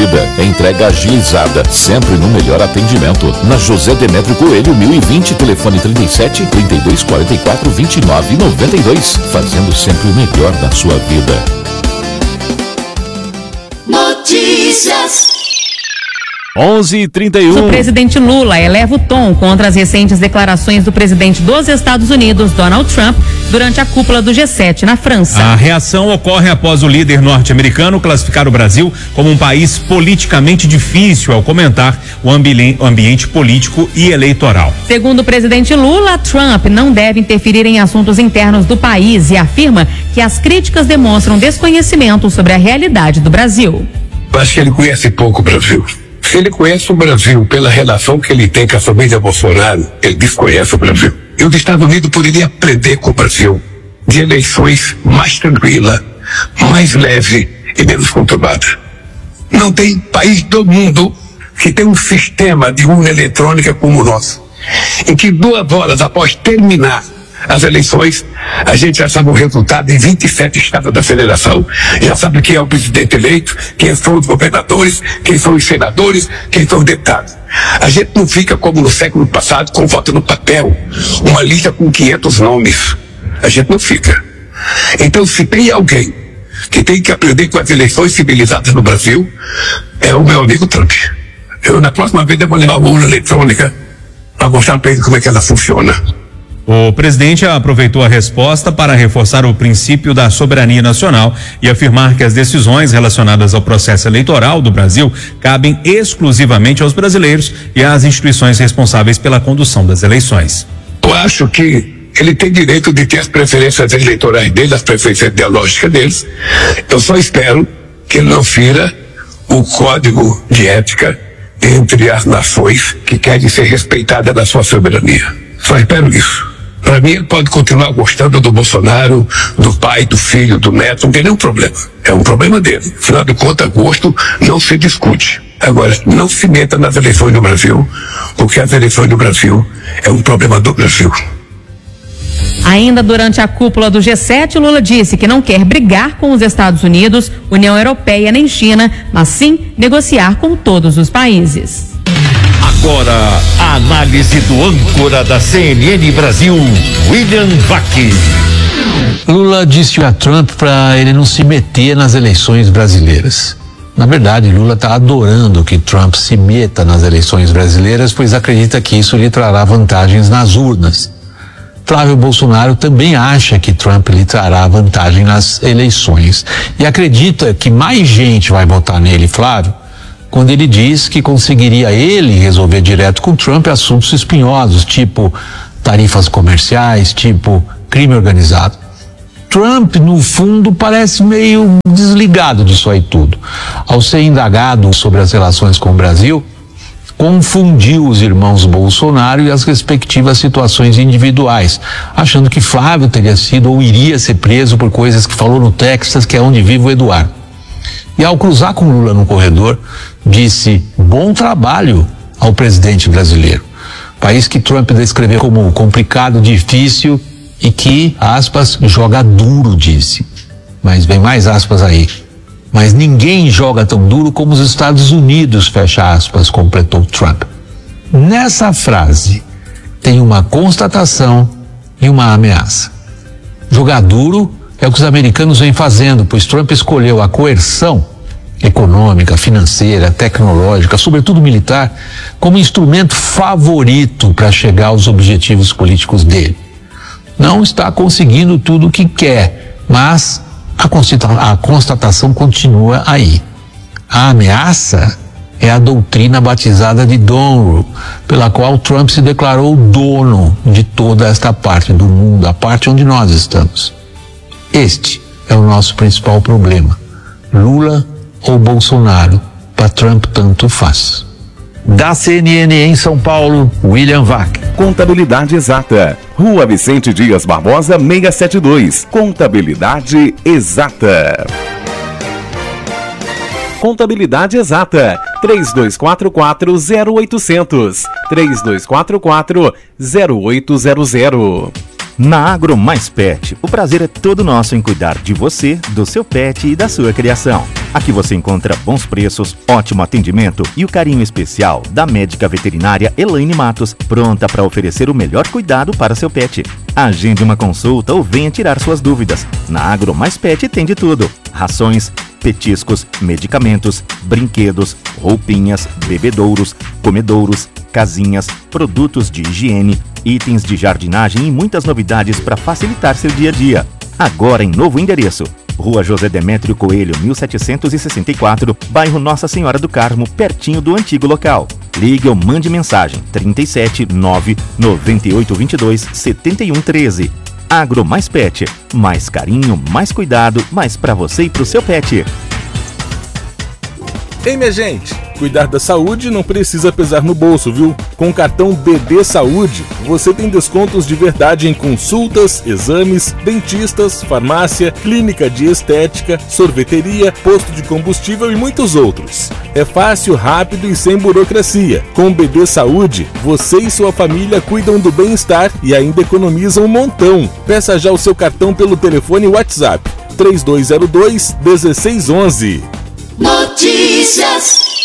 vida. Entrega agilizada, sempre no melhor atendimento. Na José Demétrio Coelho, 1020, telefone 37 32 44 29 92. Fazendo sempre o melhor na sua vida. Notícias. 11h31. O presidente Lula eleva o tom contra as recentes declarações do presidente dos Estados Unidos, Donald Trump, durante a cúpula do G7 na França. A reação ocorre após o líder norte-americano classificar o Brasil como um país politicamente difícil ao comentar o ambiente político e eleitoral. Segundo o presidente Lula, Trump não deve interferir em assuntos internos do país e afirma que as críticas demonstram desconhecimento sobre a realidade do Brasil. Eu acho que ele conhece pouco o Brasil. Se ele conhece o Brasil pela relação que ele tem com a família Bolsonaro, ele desconhece o Brasil. E os Estados Unidos poderiam aprender com o Brasil de eleições mais tranquila, mais leve e menos conturbada. Não tem país do mundo que tem um sistema de urna eletrônica como o nosso, em que 2 horas após terminar as eleições, a gente já sabe o resultado em 27 estados da federação, já sabe quem é o presidente eleito, quem são os governadores, quem são os senadores, quem são os deputados. A gente não fica como no século passado, com voto no papel, uma lista com 500 nomes. A gente não fica. Então, se tem alguém que tem que aprender com as eleições civilizadas no Brasil, é o meu amigo Trump. Eu, na próxima vez, eu vou levar uma urna eletrônica para mostrar para ele como é que ela funciona. O presidente aproveitou a resposta para reforçar o princípio da soberania nacional e afirmar que as decisões relacionadas ao processo eleitoral do Brasil cabem exclusivamente aos brasileiros e às instituições responsáveis pela condução das eleições. Eu acho que ele tem direito de ter as preferências eleitorais dele, as preferências ideológicas deles. Eu só espero que ele não fira o código de ética entre as nações que querem ser respeitadas na sua soberania. Só espero isso. Para mim, ele pode continuar gostando do Bolsonaro, do pai, do filho, do neto, não tem nenhum problema. É um problema dele. Afinal de contas, gosto não se discute. Agora, não se meta nas eleições do Brasil, porque as eleições do Brasil é um problema do Brasil. Ainda durante a cúpula do G7, Lula disse que não quer brigar com os Estados Unidos, União Europeia nem China, mas sim negociar com todos os países. Agora, a análise do âncora da CNN Brasil, William Vac. Lula disse a Trump para ele não se meter nas eleições brasileiras. Na verdade, Lula está adorando que Trump se meta nas eleições brasileiras, pois acredita que isso lhe trará vantagens nas urnas. Flávio Bolsonaro também acha que Trump lhe trará vantagem nas eleições e acredita que mais gente vai votar nele, Flávio, quando ele diz que conseguiria ele resolver direto com Trump assuntos espinhosos, tipo tarifas comerciais, tipo crime organizado. Trump, no fundo, parece meio desligado disso aí tudo. Ao ser indagado sobre as relações com o Brasil, confundiu os irmãos Bolsonaro e as respectivas situações individuais, achando que Flávio teria sido ou iria ser preso por coisas que falou no Texas, que é onde vive o Eduardo. E ao cruzar com Lula no corredor, disse bom trabalho ao presidente brasileiro. País que Trump descreveu como complicado, difícil e que, aspas, joga duro, disse. Mas vem mais aspas aí. Mas ninguém joga tão duro como os Estados Unidos, fecha aspas, completou Trump. Nessa frase tem uma constatação e uma ameaça. Jogar duro é o que os americanos vêm fazendo, pois Trump escolheu a coerção econômica, financeira, tecnológica, sobretudo militar, como instrumento favorito para chegar aos objetivos políticos dele. Não está conseguindo tudo o que quer, mas a constatação continua aí. A ameaça é a doutrina batizada de Donald, pela qual Trump se declarou dono de toda esta parte do mundo, a parte onde nós estamos. Este é o nosso principal problema. Lula ou Bolsonaro, para Trump tanto faz. Da CNN em São Paulo, William Vac. Contabilidade Exata. Rua Vicente Dias Barbosa, 672. Contabilidade Exata. Contabilidade Exata. 3244-0800. 3244-0800. Na Agro Mais Pet, o prazer é todo nosso em cuidar de você, do seu pet e da sua criação. Aqui você encontra bons preços, ótimo atendimento e o carinho especial da médica veterinária Elaine Matos, pronta para oferecer o melhor cuidado para seu pet. Agende uma consulta ou venha tirar suas dúvidas. Na Agro Mais Pet tem de tudo: rações, petiscos, medicamentos, brinquedos, roupinhas, bebedouros, comedouros, casinhas, produtos de higiene, itens de jardinagem e muitas novidades para facilitar seu dia a dia. Agora em novo endereço: Rua José Demétrio Coelho, 1764, bairro Nossa Senhora do Carmo, pertinho do antigo local. Ligue ou mande mensagem 37 9 9822 7113. Agro Mais Pet, mais carinho, mais cuidado, mais para você e pro seu pet. Ei, minha gente, cuidar da saúde não precisa pesar no bolso, viu? Com o cartão BD Saúde, você tem descontos de verdade em consultas, exames, dentistas, farmácia, clínica de estética, sorveteria, posto de combustível e muitos outros. É fácil, rápido e sem burocracia. Com o BD Saúde, você e sua família cuidam do bem-estar e ainda economizam um montão. Peça já o seu cartão pelo telefone WhatsApp 3202-1611. Notícias.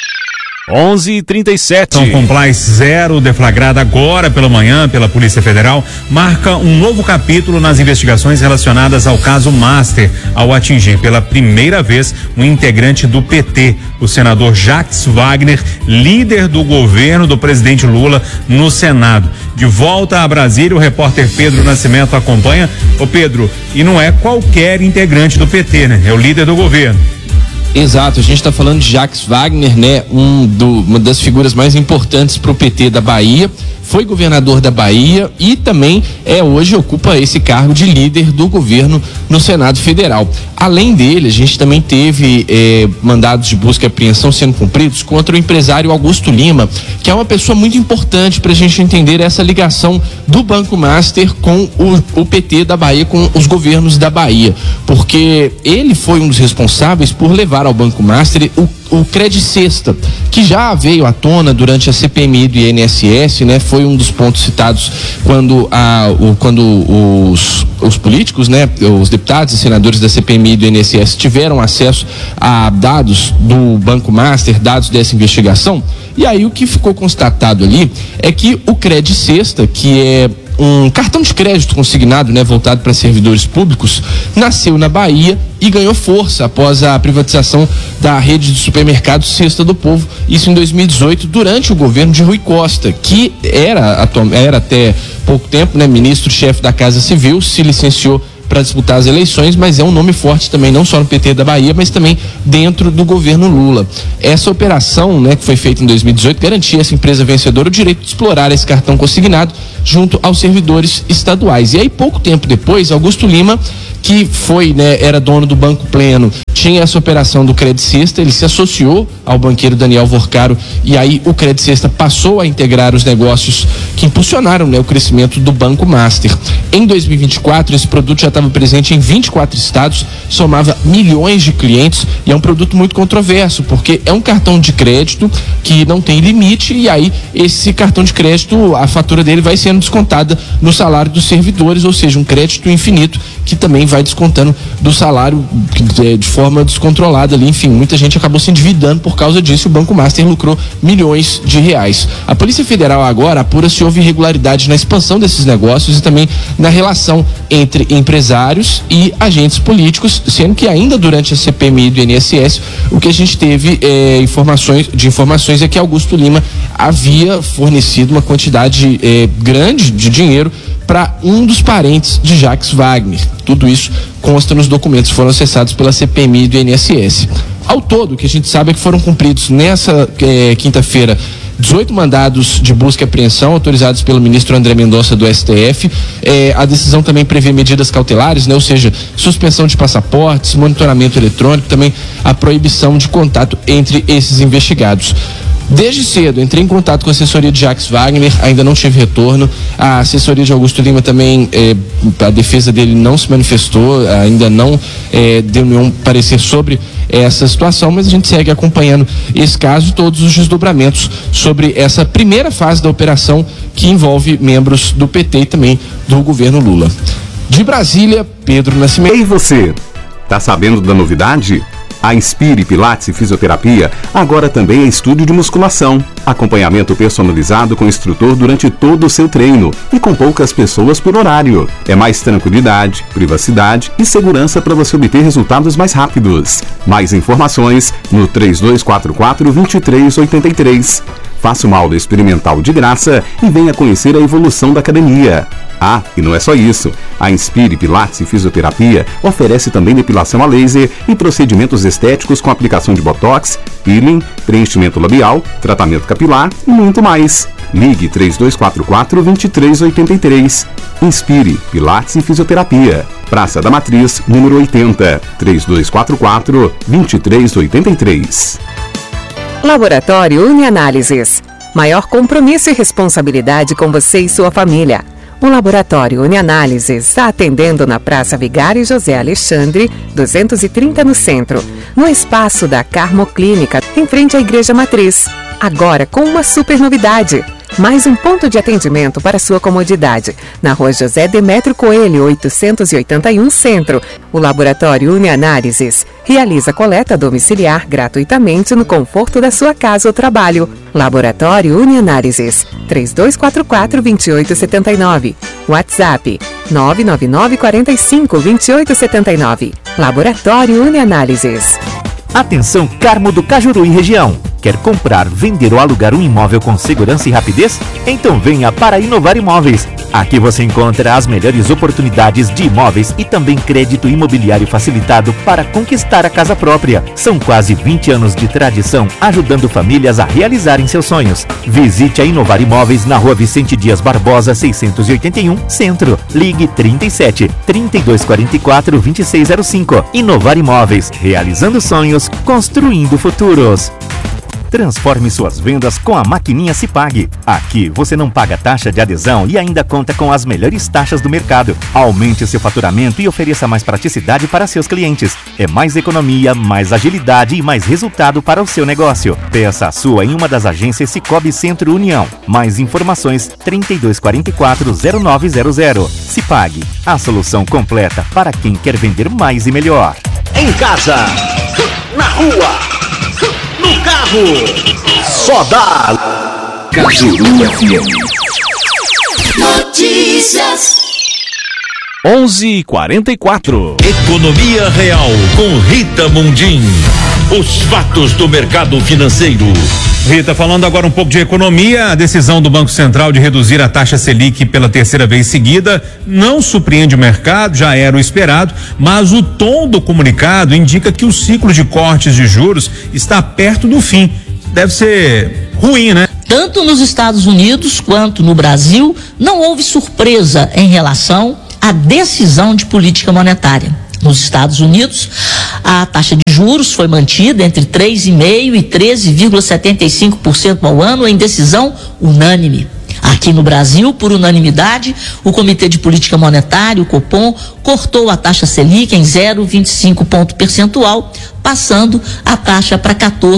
11h37. Então, Compliance Zero, deflagrada agora pela manhã pela Polícia Federal, marca um novo capítulo nas investigações relacionadas ao caso Master, ao atingir pela primeira vez um integrante do PT, o senador Jacques Wagner, líder do governo do presidente Lula no Senado. De volta a Brasília, o repórter Pedro Nascimento acompanha. Ô Pedro, e não é qualquer integrante do PT, né? É o líder do governo. Exato, a gente está falando de Jacques Wagner, né? Uma das figuras mais importantes para o PT da Bahia. Foi governador da Bahia e também hoje ocupa esse cargo de líder do governo no Senado Federal. Além dele, a gente também teve mandados de busca e apreensão sendo cumpridos contra o empresário Augusto Lima, que é uma pessoa muito importante para a gente entender essa ligação do Banco Master com o PT da Bahia, com os governos da Bahia, porque ele foi um dos responsáveis por levar ao Banco Master o Credicesta, que já veio à tona durante a CPMI do INSS, né? Foi um dos pontos citados quando os políticos, né? Os deputados e senadores da CPMI do INSS tiveram acesso a dados do Banco Master, dados dessa investigação. E aí o que ficou constatado ali é que o Credicesta, que é um cartão de crédito consignado, né, voltado para servidores públicos, nasceu na Bahia e ganhou força após a privatização da rede de supermercados Cesta do Povo, isso em 2018, durante o governo de Rui Costa, que era até pouco tempo, né, ministro-chefe da Casa Civil, se licenciou para disputar as eleições, mas é um nome forte também, não só no PT da Bahia, mas também dentro do governo Lula. Essa operação, né, que foi feita em 2018, garantia a essa empresa vencedora o direito de explorar esse cartão consignado junto aos servidores estaduais. E aí, pouco tempo depois, Augusto Lima, que foi, né, era dono do Banco Pleno, tinha essa operação do Credicesta, ele se associou ao banqueiro Daniel Vorcaro e aí o Credicesta passou a integrar os negócios que impulsionaram, né, o crescimento do Banco Master. Em 2024, esse produto já estava presente em 24 estados, somava milhões de clientes e é um produto muito controverso, porque é um cartão de crédito que não tem limite e aí esse cartão de crédito, a fatura dele vai sendo descontada no salário dos servidores, ou seja, um crédito infinito que também vai descontando do salário de forma descontrolada ali. Enfim, muita gente acabou se endividando por causa disso. O Banco Master lucrou milhões de reais. A Polícia Federal agora apura se houve irregularidade na expansão desses negócios e também na relação entre empresários e agentes políticos, sendo que ainda durante a CPMI do INSS, o que a gente teve informações é que Augusto Lima havia fornecido uma quantidade grande de dinheiro para um dos parentes de Jacques Wagner. Tudo isso consta nos documentos que foram acessados pela CPMI do INSS. Ao todo, o que a gente sabe é que foram cumpridos nessa quinta-feira 18 mandados de busca e apreensão autorizados pelo ministro André Mendonça do STF. A decisão também prevê medidas cautelares, né? Ou seja, suspensão de passaportes, monitoramento eletrônico, também a proibição de contato entre esses investigados. Desde cedo, entrei em contato com a assessoria de Jacques Wagner, ainda não tive retorno. A assessoria de Augusto Lima também, a defesa dele não se manifestou, ainda não deu nenhum parecer sobre essa situação, mas a gente segue acompanhando esse caso e todos os desdobramentos sobre essa primeira fase da operação que envolve membros do PT e também do governo Lula. De Brasília, Pedro Nascimento. E você, tá sabendo da novidade? A Inspire Pilates e Fisioterapia agora também é estúdio de musculação. Acompanhamento personalizado com instrutor durante todo o seu treino e com poucas pessoas por horário. É mais tranquilidade, privacidade e segurança para você obter resultados mais rápidos. Mais informações no 3244-2383. Faça uma aula experimental de graça e venha conhecer a evolução da academia. Ah, e não é só isso. A Inspire Pilates e Fisioterapia oferece também depilação a laser e procedimentos estéticos com aplicação de botox, peeling, preenchimento labial, tratamento capilar e muito mais. Ligue 3244-2383. Inspire Pilates e Fisioterapia. Praça da Matriz, número 80, 3244-2383. Laboratório UniAnálises. Maior compromisso e responsabilidade com você e sua família. O Laboratório UniAnálises está atendendo na Praça Vigário José Alexandre, 230 no centro, no espaço da Carmo Clínica, em frente à Igreja Matriz. Agora com uma super novidade. Mais um ponto de atendimento para sua comodidade. Na Rua José Demétrio Coelho, 881 Centro. O Laboratório UniAnálises realiza coleta domiciliar gratuitamente no conforto da sua casa ou trabalho. Laboratório UniAnálises, 3244-2879. WhatsApp, 999-45-2879. Laboratório UniAnálises. Atenção, Carmo do Cajuru e região. Quer comprar, vender ou alugar um imóvel com segurança e rapidez? Então venha para Inovar Imóveis. Aqui você encontra as melhores oportunidades de imóveis e também crédito imobiliário facilitado para conquistar a casa própria. São quase 20 anos de tradição ajudando famílias a realizarem seus sonhos. Visite a Inovar Imóveis na Rua Vicente Dias Barbosa, 681, Centro. Ligue 37 3244 2605. Inovar Imóveis, realizando sonhos, construindo futuros. Transforme suas vendas com a maquininha Cipag. Aqui você não paga taxa de adesão e ainda conta com as melhores taxas do mercado. Aumente seu faturamento e ofereça mais praticidade para seus clientes. É mais economia, mais agilidade e mais resultado para o seu negócio. Peça a sua em uma das agências Cicobi Centro União. Mais informações 3244-0900. Cipag, a solução completa para quem quer vender mais e melhor. Em casa, na rua, no carro, só dá Cajuru FM. Notícias. 11:44. Economia Real com Rita Mundim. Os fatos do mercado financeiro. Rita, falando agora um pouco de economia, a decisão do Banco Central de reduzir a taxa Selic pela terceira vez seguida não surpreende o mercado, já era o esperado, mas o tom do comunicado indica que o ciclo de cortes de juros está perto do fim. Deve ser ruim, né? Tanto nos Estados Unidos quanto no Brasil, não houve surpresa em relação à decisão de política monetária. Nos Estados Unidos, a taxa de juros foi mantida entre 3,5% e 13,75% ao ano em decisão unânime. Aqui no Brasil, por unanimidade, o Comitê de Política Monetária, o Copom, cortou a taxa Selic em 0,25 ponto percentual, passando a taxa para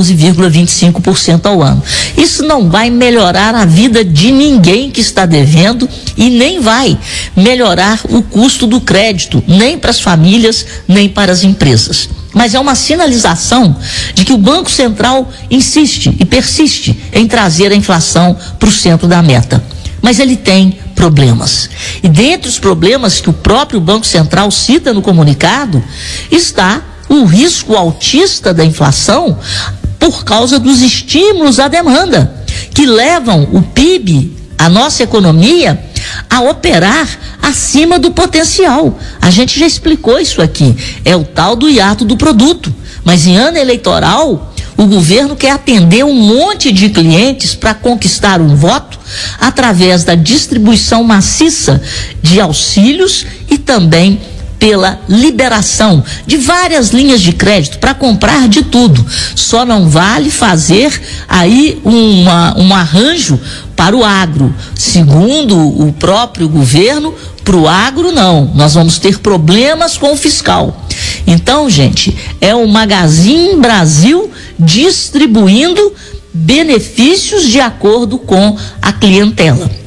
14,25% ao ano. Isso não vai melhorar a vida de ninguém que está devendo e nem vai melhorar o custo do crédito, nem para as famílias, nem para as empresas. Mas é uma sinalização de que o Banco Central insiste e persiste em trazer a inflação para o centro da meta. Mas ele tem problemas. E dentre os problemas que o próprio Banco Central cita no comunicado, está o risco altista da inflação por causa dos estímulos à demanda, que levam o PIB, a nossa economia, a operar acima do potencial. A gente já explicou isso aqui. É o tal do hiato do produto. Mas em ano eleitoral, o governo quer atender um monte de clientes para conquistar um voto através da distribuição maciça de auxílios e também pela liberação de várias linhas de crédito para comprar de tudo. Só não vale fazer aí um arranjo para o agro. Segundo o próprio governo, para o agro não. Nós vamos ter problemas com o fiscal. Então, gente, é o Magazine Brasil distribuindo benefícios de acordo com a clientela.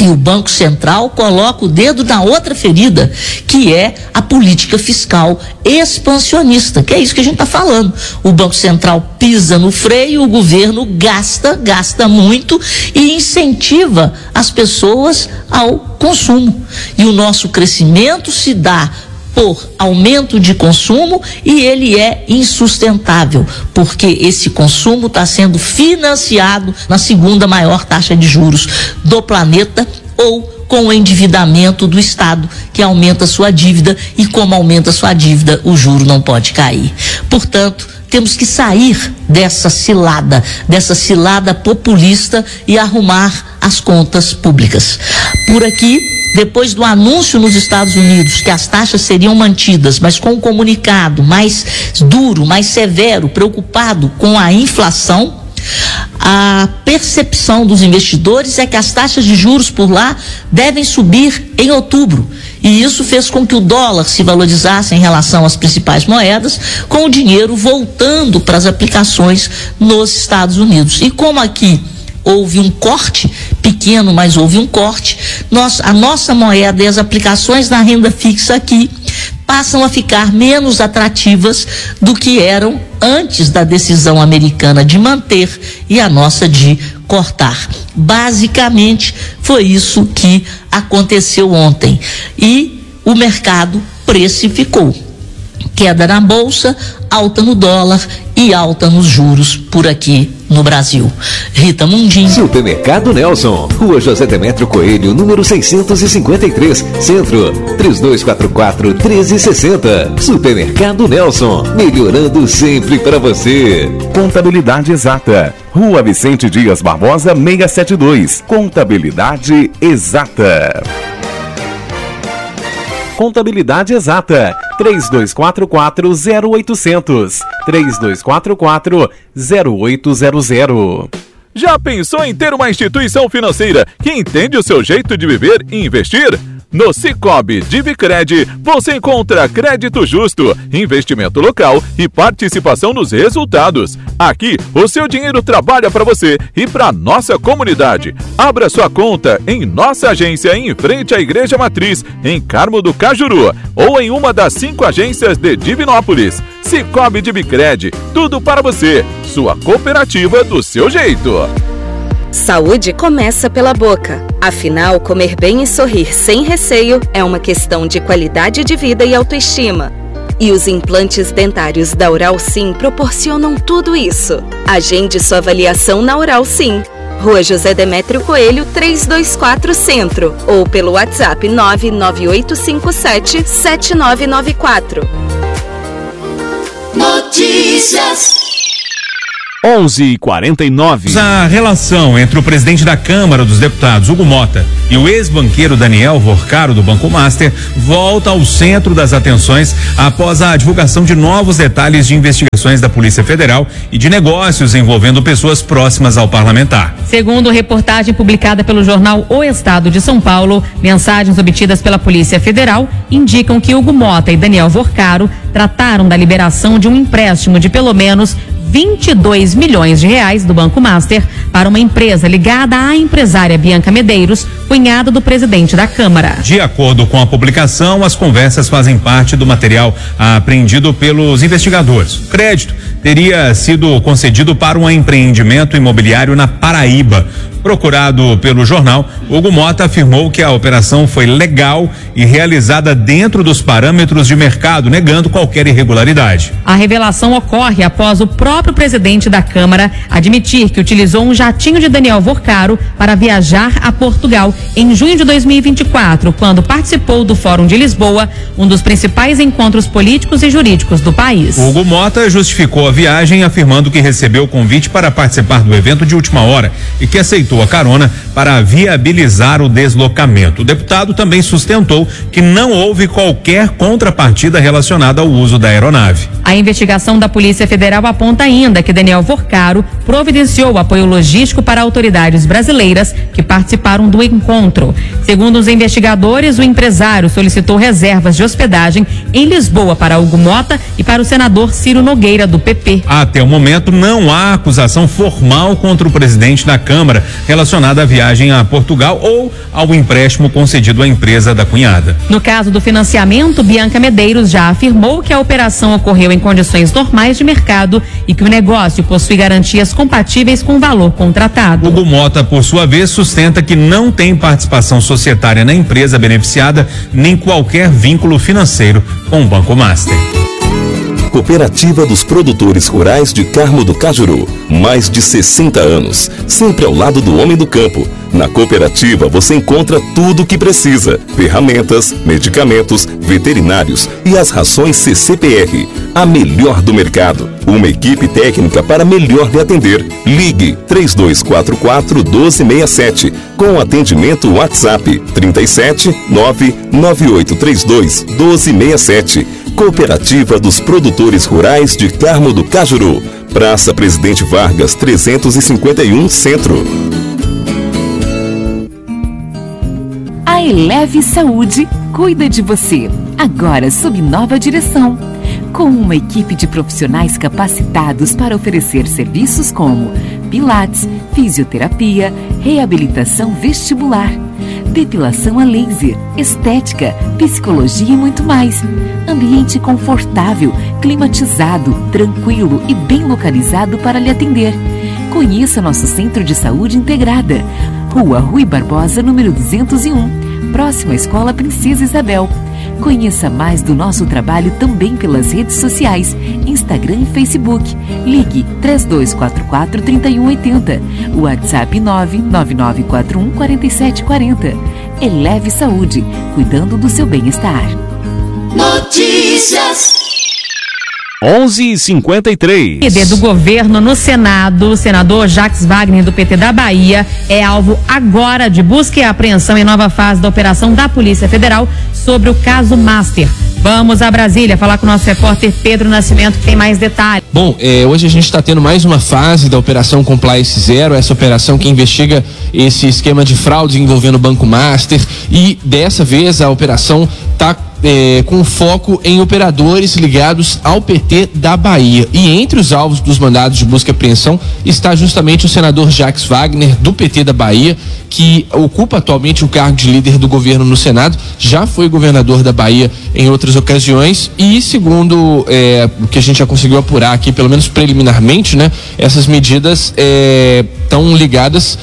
E o Banco Central coloca o dedo na outra ferida, que é a política fiscal expansionista, que é isso que a gente está falando. O Banco Central pisa no freio, o governo gasta muito e incentiva as pessoas ao consumo. E o nosso crescimento se dá por aumento de consumo e ele é insustentável, porque esse consumo está sendo financiado na segunda maior taxa de juros do planeta ou com o endividamento do Estado, que aumenta sua dívida, e como aumenta sua dívida, o juro não pode cair. Portanto, temos que sair dessa cilada populista e arrumar as contas públicas. Por aqui, depois do anúncio nos Estados Unidos que as taxas seriam mantidas, mas com um comunicado mais duro, mais severo, preocupado com a inflação, a percepção dos investidores é que as taxas de juros por lá devem subir em outubro. E isso fez com que o dólar se valorizasse em relação às principais moedas, com o dinheiro voltando para as aplicações nos Estados Unidos. E como aqui houve um corte, pequeno, mas houve um corte, a nossa moeda e as aplicações na renda fixa aqui passam a ficar menos atrativas do que eram antes da decisão americana de manter e a nossa de cortar. Basicamente, foi isso que aconteceu ontem. E o mercado precificou. Queda na bolsa, alta no dólar e alta nos juros por aqui no Brasil. Rita Mundim. Supermercado Nelson, Rua José Demétrio Coelho, número 653, Centro, 3244-1360. Supermercado Nelson, melhorando sempre para você. Contabilidade Exata, Rua Vicente Dias Barbosa, 672. Contabilidade Exata. Contabilidade Exata, 3244-0800, 3244-0800. Já pensou em ter uma instituição financeira que entende o seu jeito de viver e investir? No Sicoob Divicred, você encontra crédito justo, investimento local e participação nos resultados. Aqui, o seu dinheiro trabalha para você e para nossa comunidade. Abra sua conta em nossa agência em frente à Igreja Matriz, em Carmo do Cajuru, ou em uma das 5 agências de Divinópolis. Sicoob Divicred, tudo para você. Sua cooperativa do seu jeito. Saúde começa pela boca. Afinal, comer bem e sorrir sem receio é uma questão de qualidade de vida e autoestima. E os implantes dentários da Oral Sim proporcionam tudo isso. Agende sua avaliação na Oral Sim. Rua José Demétrio Coelho, 324 Centro. Ou pelo WhatsApp 99857-7994. Notícias. 11h49. A relação entre o presidente da Câmara dos Deputados, Hugo Mota, e o ex-banqueiro Daniel Vorcaro, do Banco Master, volta ao centro das atenções após a divulgação de novos detalhes de investigações da Polícia Federal e de negócios envolvendo pessoas próximas ao parlamentar. Segundo reportagem publicada pelo jornal O Estado de São Paulo, mensagens obtidas pela Polícia Federal indicam que Hugo Mota e Daniel Vorcaro trataram da liberação de um empréstimo de pelo menos 22 milhões de reais do Banco Master para uma empresa ligada à empresária Bianca Medeiros, cunhada do presidente da Câmara. De acordo com a publicação, as conversas fazem parte do material apreendido pelos investigadores. O crédito teria sido concedido para um empreendimento imobiliário na Paraíba. Procurado pelo jornal, Hugo Mota afirmou que a operação foi legal e realizada dentro dos parâmetros de mercado, negando qualquer irregularidade. A revelação ocorre após o próprio presidente da Câmara admitir que utilizou um jatinho de Daniel Vorcaro para viajar a Portugal em junho de 2024, quando participou do Fórum de Lisboa, um dos principais encontros políticos e jurídicos do país. Hugo Mota justificou a viagem afirmando que recebeu o convite para participar do evento de última hora e que aceitou a carona para viabilizar o deslocamento. O deputado também sustentou que não houve qualquer contrapartida relacionada ao uso da aeronave. A investigação da Polícia Federal aponta ainda que Daniel Vorcaro providenciou apoio logístico para autoridades brasileiras que participaram do encontro. Segundo os investigadores, o empresário solicitou reservas de hospedagem em Lisboa para Hugo Mota e para o senador Ciro Nogueira, do PP. Até o momento, não há acusação formal contra o presidente da Câmara, relacionada à viagem a Portugal ou ao empréstimo concedido à empresa da cunhada. No caso do financiamento, Bianca Medeiros já afirmou que a operação ocorreu em condições normais de mercado e que o negócio possui garantias compatíveis com o valor contratado. Hugo Mota, por sua vez, sustenta que não tem participação societária na empresa beneficiada nem qualquer vínculo financeiro com o Banco Master. Cooperativa dos Produtores Rurais de Carmo do Cajuru. Mais de 60 anos, sempre ao lado do homem do campo. Na cooperativa você encontra tudo o que precisa: ferramentas, medicamentos, veterinários e as rações CCPR. A melhor do mercado. Uma equipe técnica para melhor lhe atender. Ligue 3244-1267 com atendimento WhatsApp 37 99832 1267. Cooperativa dos Produtores Rurais de Carmo do Cajuru. Praça Presidente Vargas 351 Centro. A Eleve Saúde cuida de você, agora sob nova direção. Com uma equipe de profissionais capacitados para oferecer serviços como pilates, fisioterapia, reabilitação vestibular, depilação a laser, estética, psicologia e muito mais. Ambiente confortável, climatizado, tranquilo e bem localizado para lhe atender. Conheça nosso Centro de Saúde Integrada. Rua Rui Barbosa, número 201, próximo à Escola Princesa Isabel. Conheça mais do nosso trabalho também pelas redes sociais, Instagram e Facebook. Ligue 3244-3180, WhatsApp 99941-4740. Eleve Saúde, cuidando do seu bem-estar. Notícias. 11h53. Líder do governo no Senado, o senador Jacques Wagner, do PT da Bahia, é alvo agora de busca e apreensão em nova fase da operação da Polícia Federal sobre o caso Master. Vamos a Brasília falar com o nosso repórter Pedro Nascimento, que tem mais detalhes. Bom, hoje a gente está tendo mais uma fase da Operação Compliance Zero, essa operação que investiga esse esquema de fraude envolvendo o Banco Master, e dessa vez a operação está com foco em operadores ligados ao PT da Bahia. E entre os alvos dos mandados de busca e apreensão está justamente o senador Jacques Wagner, do PT da Bahia, que ocupa atualmente o cargo de líder do governo no Senado, já foi governador da Bahia em outras ocasiões e, segundo o que a gente já conseguiu apurar aqui, pelo menos preliminarmente, né, essas medidas estão ligadas,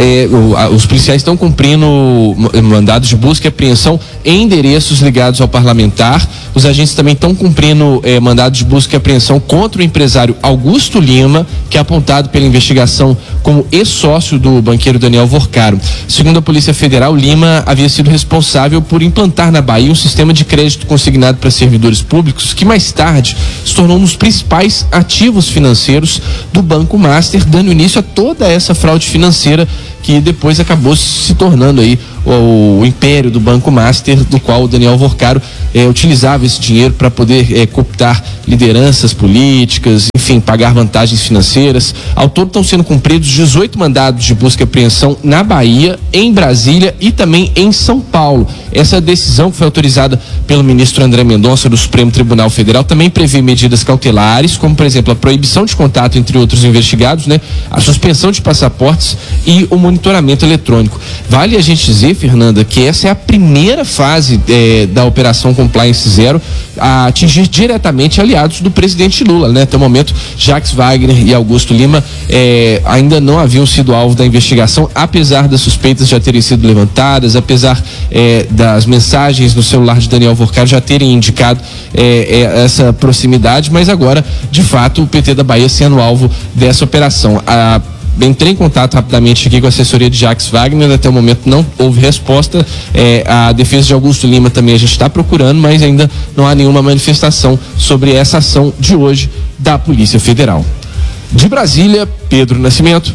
os policiais estão cumprindo mandados de busca e apreensão em endereços ligados ao parlamentar. Os agentes também estão cumprindo mandados de busca e apreensão contra o empresário Augusto Lima, que é apontado pela investigação como ex-sócio do banqueiro Daniel Vorcaro. Segundo a Polícia Federal, Lima havia sido responsável por implantar na Bahia um sistema de crédito consignado para servidores públicos que mais tarde se tornou um dos principais ativos financeiros do Banco Master, dando início a toda essa fraude financeira que depois acabou se tornando aí o império do Banco Master, do qual o Daniel Vorcaro utilizava esse dinheiro para poder cooptar lideranças políticas, enfim, pagar vantagens financeiras. Ao todo estão sendo cumpridos 18 mandados de busca e apreensão na Bahia, em Brasília e também em São Paulo. Essa decisão, que foi autorizada pelo ministro André Mendonça do Supremo Tribunal Federal, também prevê medidas cautelares, como por exemplo a proibição de contato entre outros investigados, né, a suspensão de passaportes e o monitoramento eletrônico. Vale a gente dizer, Fernanda, que essa é a primeira fase da Operação Compliance Zero a atingir diretamente aliados do presidente Lula, né? Até o momento, Jacques Wagner e Augusto Lima ainda não haviam sido alvo da investigação, apesar das suspeitas já terem sido levantadas, apesar das mensagens no celular de Daniel Vorcaro já terem indicado essa proximidade, mas agora, de fato, o PT da Bahia sendo alvo dessa operação. Entrei em contato rapidamente aqui com a assessoria de Jacques Wagner, até o momento não houve resposta. A defesa de Augusto Lima também a gente está procurando, mas ainda não há nenhuma manifestação sobre essa ação de hoje da Polícia Federal. De Brasília, Pedro Nascimento.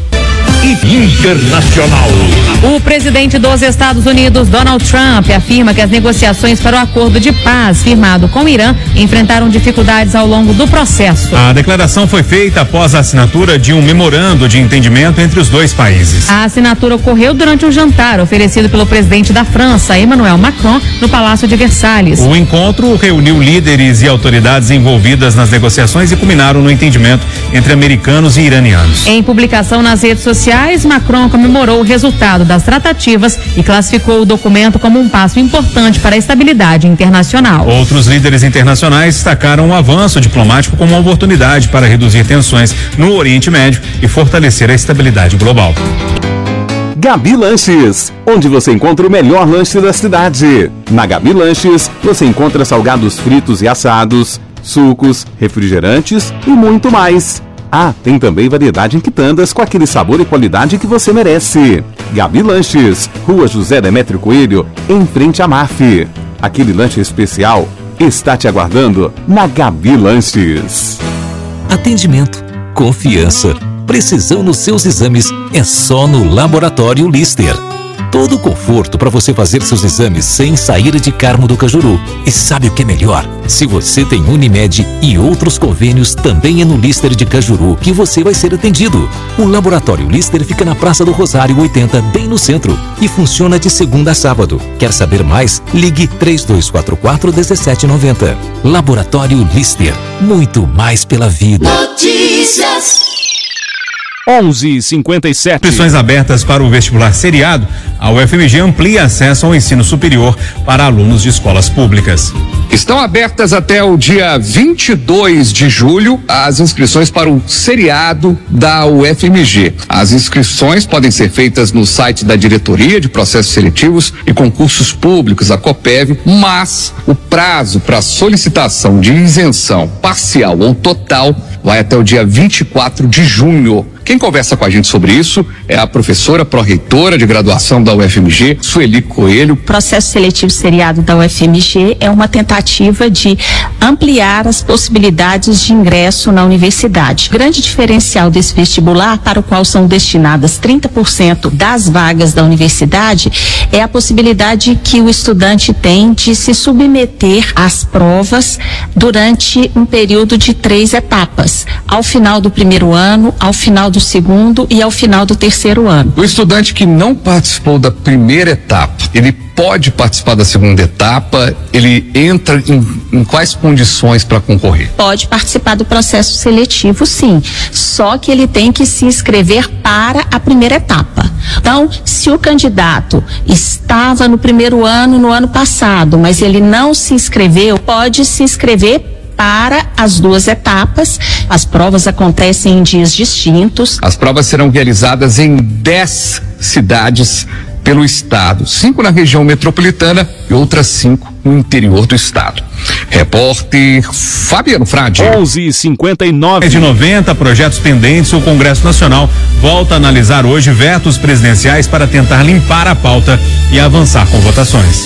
Internacional. O presidente dos Estados Unidos, Donald Trump, afirma que as negociações para o acordo de paz firmado com o Irã enfrentaram dificuldades ao longo do processo. A declaração foi feita após a assinatura de um memorando de entendimento entre os dois países. A assinatura ocorreu durante um jantar oferecido pelo presidente da França, Emmanuel Macron, no Palácio de Versalhes. O encontro reuniu líderes e autoridades envolvidas nas negociações e culminaram no entendimento entre americanos e iranianos. Em publicação nas redes sociais, Gerais, Macron comemorou o resultado das tratativas e classificou o documento como um passo importante para a estabilidade internacional. Outros líderes internacionais destacaram o avanço diplomático como uma oportunidade para reduzir tensões no Oriente Médio e fortalecer a estabilidade global. Gabi Lanches, onde você encontra o melhor lanche da cidade. Na Gabi Lanches, você encontra salgados fritos e assados, sucos, refrigerantes e muito mais. Ah, tem também variedade em quitandas com aquele sabor e qualidade que você merece. Gabi Lanches, Rua José Demétrio Coelho, em frente à MAF. Aquele lanche especial está te aguardando na Gabi Lanches. Atendimento, confiança, precisão nos seus exames é só no Laboratório Lister. Todo o conforto para você fazer seus exames sem sair de Carmo do Cajuru. E sabe o que é melhor? Se você tem Unimed e outros convênios, também é no Lister de Cajuru que você vai ser atendido. O Laboratório Lister fica na Praça do Rosário 80, bem no centro, e funciona de segunda a sábado. Quer saber mais? Ligue 3244-1790. Laboratório Lister, muito mais pela vida. Notícias. 11h57. Inscrições abertas para o vestibular seriado. A UFMG amplia acesso ao ensino superior para alunos de escolas públicas. Estão abertas até o dia 22 de julho as inscrições para o seriado da UFMG. As inscrições podem ser feitas no site da Diretoria de Processos Seletivos e Concursos Públicos, a COPEV, mas o prazo para solicitação de isenção parcial ou total vai até o dia 24 de junho. Quem conversa com a gente sobre isso é a professora pró-reitora de graduação da UFMG, Sueli Coelho. O processo seletivo seriado da UFMG é uma tentativa de ampliar as possibilidades de ingresso na universidade. O grande diferencial desse vestibular, para o qual são destinadas 30% das vagas da universidade, é a possibilidade que o estudante tem de se submeter às provas durante um período de 3 etapas. Ao final do primeiro ano, ao final do segundo e ao final do terceiro ano. O estudante que não participou da primeira etapa, ele pode participar da segunda etapa? Ele entra em quais condições para concorrer? Pode participar do processo seletivo, sim. Só que ele tem que se inscrever para a primeira etapa. Então, se o candidato estava no primeiro ano, no ano passado, mas ele não se inscreveu, pode se inscrever para as 2 etapas. As provas acontecem em dias distintos. As provas serão realizadas em 10 cidades pelo estado, 5 na região metropolitana e outras 5 no interior do estado. Repórter Fabiano Frade. 11h59. De 90 projetos pendentes, o Congresso Nacional volta a analisar hoje vetos presidenciais para tentar limpar a pauta e avançar com votações.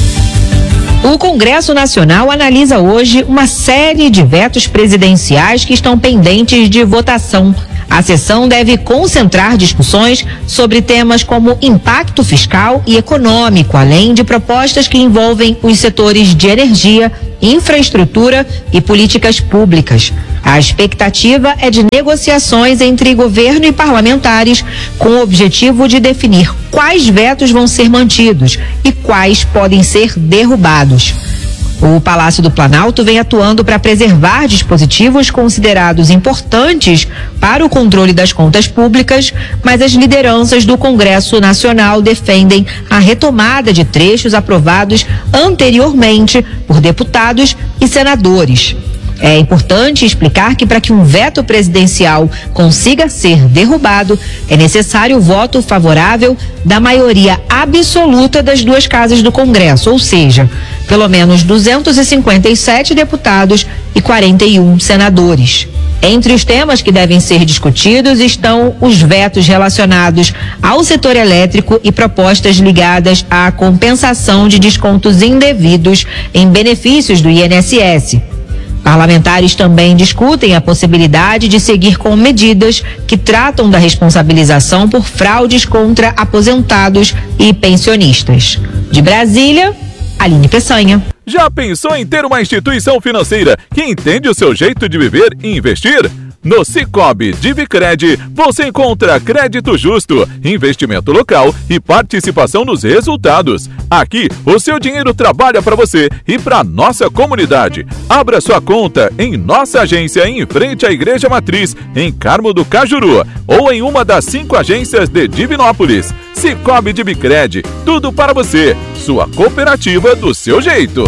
O Congresso Nacional analisa hoje uma série de vetos presidenciais que estão pendentes de votação. A sessão deve concentrar discussões sobre temas como impacto fiscal e econômico, além de propostas que envolvem os setores de energia, infraestrutura e políticas públicas. A expectativa é de negociações entre governo e parlamentares com o objetivo de definir quais vetos vão ser mantidos e quais podem ser derrubados. O Palácio do Planalto vem atuando para preservar dispositivos considerados importantes para o controle das contas públicas, mas as lideranças do Congresso Nacional defendem a retomada de trechos aprovados anteriormente por deputados e senadores. É importante explicar que para que um veto presidencial consiga ser derrubado, é necessário o voto favorável da maioria absoluta das 2 casas do Congresso, ou seja, pelo menos 257 deputados e 41 senadores. Entre os temas que devem ser discutidos estão os vetos relacionados ao setor elétrico e propostas ligadas à compensação de descontos indevidos em benefícios do INSS. Parlamentares também discutem a possibilidade de seguir com medidas que tratam da responsabilização por fraudes contra aposentados e pensionistas. De Brasília, Aline Peçanha. Já pensou em ter uma instituição financeira que entende o seu jeito de viver e investir? No Cicobi Divicred, você encontra crédito justo, investimento local e participação nos resultados. Aqui, o seu dinheiro trabalha para você e para nossa comunidade. Abra sua conta em nossa agência em frente à Igreja Matriz, em Carmo do Cajuru, ou em uma das 5 agências de Divinópolis. Cicobi Divicred, tudo para você. Sua cooperativa do seu jeito.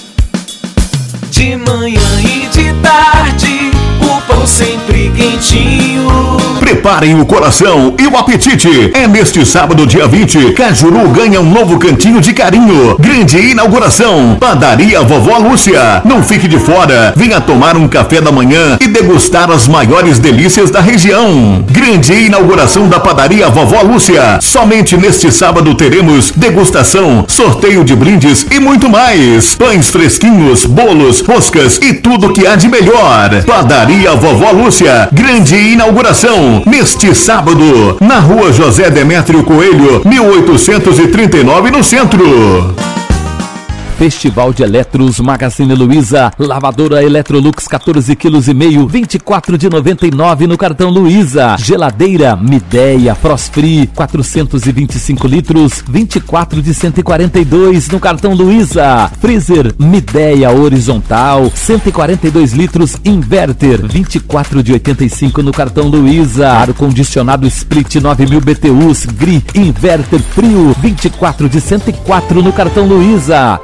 De manhã e de tarde, o pão sempre quentinho. Preparem o coração e o apetite. É neste sábado, dia 20, Cajuru ganha um novo cantinho de carinho. Grande inauguração. Padaria Vovó Lúcia. Não fique de fora. Venha tomar um café da manhã e degustar as maiores delícias da região. Grande inauguração da Padaria Vovó Lúcia. Somente neste sábado teremos degustação, sorteio de brindes e muito mais. Pães fresquinhos, bolos, roscas e tudo que há de melhor. Padaria Vovó Lúcia. Grande inauguração neste sábado, na Rua José Demétrio Coelho, 1839, no centro. Festival de Eletros Magazine Luiza. Lavadora Electrolux 14,5 kg, 24 de 99 no cartão Luiza. Geladeira Midea Frost Free 425 litros, 24 de 142 no cartão Luiza. Freezer Midea Horizontal 142 litros Inverter, 24 de 85 no cartão Luiza. Ar condicionado Split 9000 BTUs Gri Inverter Frio, 24 de 104 no cartão Luiza.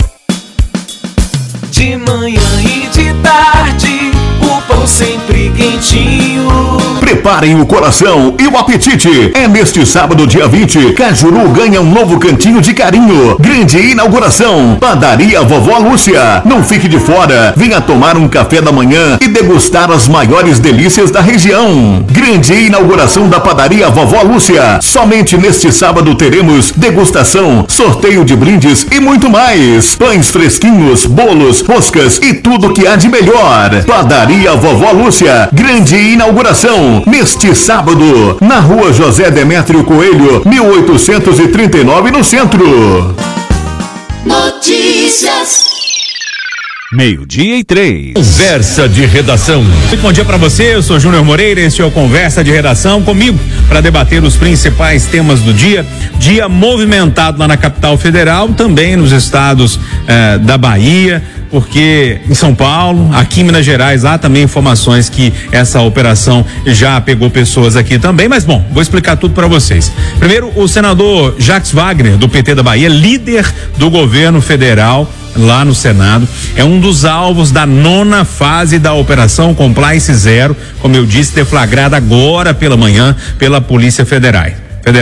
De manhã e de tarde, o pão sempre quentinho. Preparem o coração e o apetite. É neste sábado, dia 20, Cajuru ganha um novo cantinho de carinho. Grande inauguração. Padaria Vovó Lúcia. Não fique de fora. Venha tomar um café da manhã e degustar as maiores delícias da região. Grande inauguração da Padaria Vovó Lúcia. Somente neste sábado teremos degustação, sorteio de brindes e muito mais. Pães fresquinhos, bolos, roscas e tudo que há de melhor. Padaria Vovó Lúcia. Grande inauguração neste sábado, na Rua José Demétrio Coelho, 1839, no centro. Notícias. 12:03. Conversa de redação. Muito bom dia para você, eu sou Júnior Moreira, este é o Conversa de Redação, comigo para debater os principais temas do dia. Dia movimentado lá na capital federal, também nos estados da Bahia, porque em São Paulo, aqui em Minas Gerais, há também informações que essa operação já pegou pessoas aqui também, mas bom, vou explicar tudo para vocês. Primeiro, o senador Jacques Wagner, do PT da Bahia, líder do governo federal lá no Senado, é um dos alvos da 9ª fase da Operação Compliance Zero, como eu disse, deflagrada agora pela manhã pela Polícia Federal.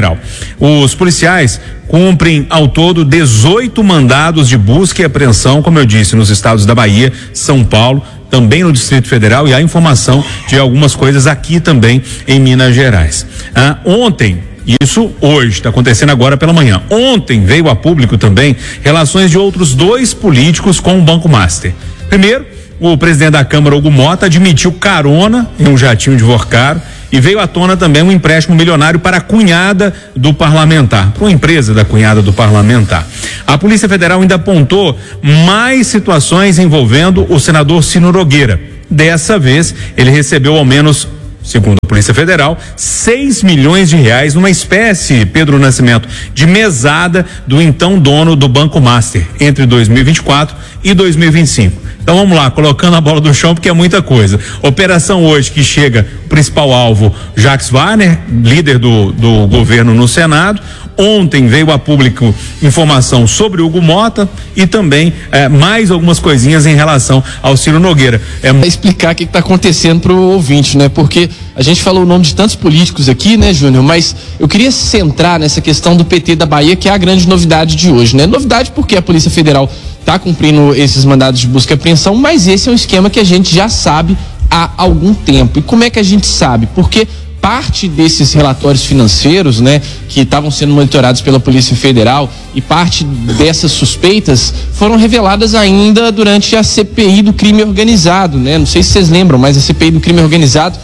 Os policiais cumprem ao todo 18 mandados de busca e apreensão, como eu disse, nos estados da Bahia, São Paulo, também no Distrito Federal, e há informação de algumas coisas aqui também em Minas Gerais. Ontem, isso hoje, está acontecendo agora pela manhã. Ontem veio a público também relações de outros 2 políticos com o Banco Master. Primeiro, o presidente da Câmara, Hugo Mota, admitiu carona em um jatinho de Vorcaro e veio à tona também um empréstimo milionário para a cunhada do parlamentar, para uma empresa da cunhada do parlamentar. A Polícia Federal ainda apontou mais situações envolvendo o senador Ciro Nogueira. Dessa vez, ele recebeu ao menos, segundo a Polícia Federal, 6 milhões de reais numa espécie, Pedro Nascimento, de mesada do então dono do Banco Master entre 2024 e 2025. Então vamos lá, colocando a bola do chão, porque é muita coisa. Operação hoje que chega, o principal alvo, Jacques Wagner, líder do governo no Senado. Ontem veio a público informação sobre Hugo Mota e também mais algumas coisinhas em relação ao Ciro Nogueira. Explicar o que está acontecendo para o ouvinte, né? Porque a gente falou o nome de tantos políticos aqui, né, Júnior? Mas eu queria centrar nessa questão do PT da Bahia, que é a grande novidade de hoje, né? Novidade porque a Polícia Federal está cumprindo esses mandados de busca e apreensão, mas esse é um esquema que a gente já sabe há algum tempo. E como é que a gente sabe? Porque parte desses relatórios financeiros, né, que estavam sendo monitorados pela Polícia Federal, e parte dessas suspeitas foram reveladas ainda durante a CPI do crime organizado, né? Não sei se vocês lembram, mas a CPI do crime organizado,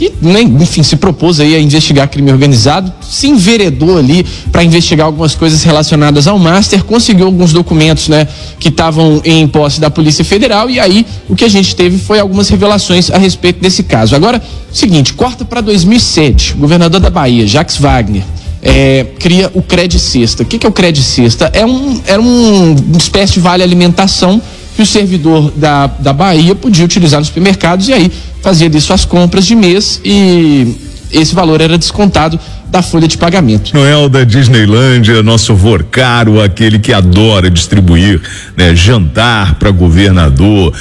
que, né, enfim, se propôs aí a investigar crime organizado, se enveredou ali para investigar algumas coisas relacionadas ao Master, conseguiu alguns documentos, né, que estavam em posse da Polícia Federal, e aí o que a gente teve foi algumas revelações a respeito desse caso. Agora, seguinte, corta para 2007, o governador da Bahia, Jacques Wagner, cria o Credicesta. O que é o Credicesta? Era uma espécie de vale alimentação que o servidor da Bahia podia utilizar nos supermercados e aí fazia ali suas compras de mês e esse valor era descontado da folha de pagamento. Noel da Disneylândia, nosso Vorcaro, aquele que adora distribuir, né, jantar para governador,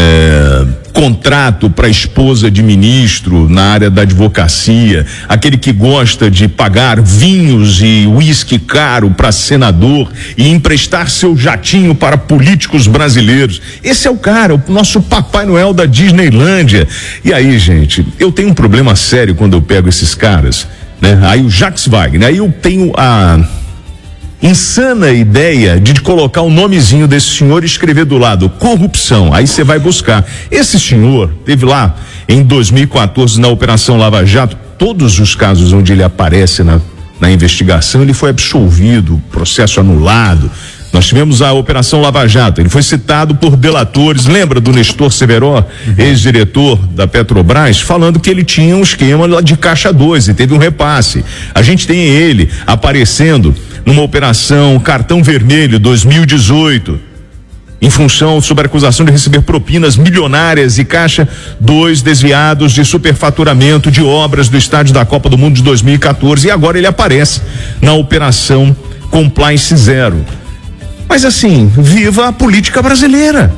contrato para esposa de ministro na área da advocacia, aquele que gosta de pagar vinhos e uísque caro para senador e emprestar seu jatinho para políticos brasileiros. Esse é o cara, o nosso Papai Noel da Disneylândia. E aí, gente, eu tenho um problema sério quando eu pego esses caras, né? Aí o Jacques Wagner, aí eu tenho a insana ideia de colocar o nomezinho desse senhor e escrever do lado corrupção. Aí você vai buscar. Esse senhor teve lá em 2014 na Operação Lava Jato, todos os casos onde ele aparece na investigação, ele foi absolvido, processo anulado. Nós tivemos a Operação Lava Jato, ele foi citado por delatores, lembra do Nestor Severo, ex-diretor da Petrobras, falando que ele tinha um esquema lá de Caixa 2 e teve um repasse. A gente tem ele aparecendo numa operação Cartão Vermelho 2018, em função sobre a acusação de receber propinas milionárias e Caixa 2 desviados de superfaturamento de obras do estádio da Copa do Mundo de 2014, e agora ele aparece na Operação Compliance Zero. Mas assim, viva a política brasileira.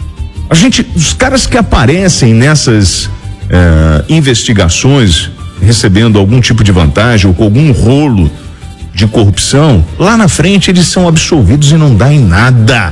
Os caras que aparecem nessas investigações recebendo algum tipo de vantagem ou com algum rolo de corrupção, lá na frente eles são absolvidos e não dá em nada.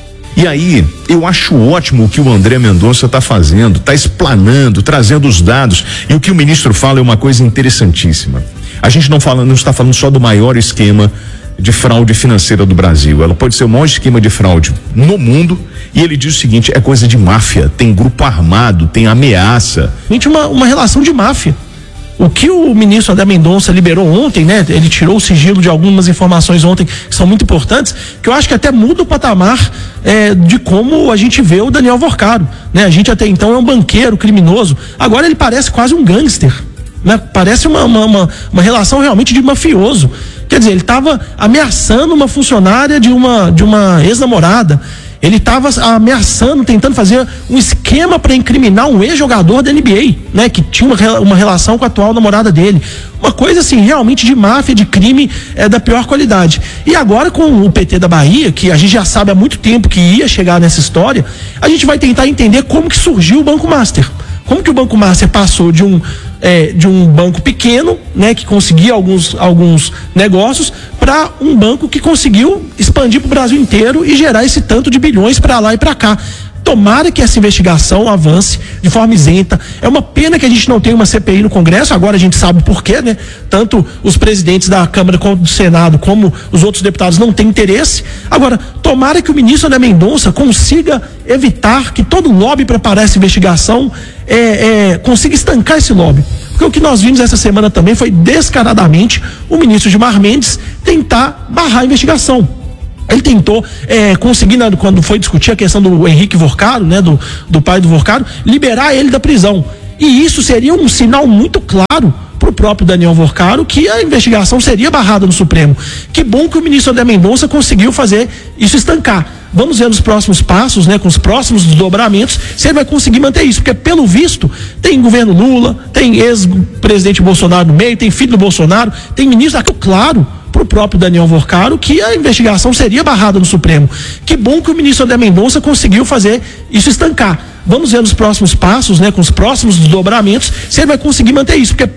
E aí, eu acho ótimo o que o André Mendonça está fazendo, está explanando, trazendo os dados, e o que o ministro fala é uma coisa interessantíssima. A gente não está falando só do maior esquema de fraude financeira do Brasil. Ela pode ser o maior esquema de fraude no mundo, e ele diz o seguinte: é coisa de máfia, tem grupo armado, tem ameaça. Uma relação de máfia. O que o ministro André Mendonça liberou ontem, né? Ele tirou o sigilo de algumas informações ontem que são muito importantes, que eu acho que até muda o patamar de como a gente vê o Daniel Vorcaro, né? A gente até então é um banqueiro criminoso, agora ele parece quase um gangster, né? Parece uma relação realmente de mafioso. Quer dizer, ele estava ameaçando uma funcionária de uma ex-namorada. Ele estava ameaçando, tentando fazer um esquema para incriminar um ex-jogador da NBA, né? Que tinha uma relação com a atual namorada dele. Uma coisa assim, realmente de máfia, de crime da pior qualidade. E agora com o PT da Bahia, que a gente já sabe há muito tempo que ia chegar nessa história, a gente vai tentar entender como que surgiu o Banco Master. Como que o Banco Master passou de um banco pequeno, né, que conseguia alguns negócios, para um banco que conseguiu expandir para o Brasil inteiro e gerar esse tanto de bilhões para lá e para cá. Tomara que essa investigação avance de forma isenta. É uma pena que a gente não tenha uma CPI no Congresso, agora a gente sabe por quê, né? Tanto os presidentes da Câmara como do Senado, como os outros deputados não têm interesse. Agora, tomara que o ministro André Mendonça consiga evitar que todo lobby para parar essa investigação consiga estancar esse lobby. Porque o que nós vimos essa semana também foi descaradamente o ministro Gilmar Mendes tentar barrar a investigação. Ele tentou conseguir, quando foi discutir a questão do Henrique Vorcaro, né, do pai do Vorcaro, liberar ele da prisão. E isso seria um sinal muito claro para o próprio Daniel Vorcaro que a investigação seria barrada no Supremo. Que bom que o ministro André Mendonça conseguiu fazer isso estancar. Vamos ver nos próximos passos, né, com os próximos desdobramentos, se ele vai conseguir manter isso, porque pelo visto tem governo Lula, tem ex-presidente Bolsonaro no meio, tem filho do Bolsonaro, tem ministro, claro, para o próprio Daniel Vorcaro que a investigação seria barrada no Supremo. Que bom que o ministro André Mendonça conseguiu fazer isso estancar. Vamos ver nos próximos passos, né, com os próximos desdobramentos, se ele vai conseguir manter isso, porque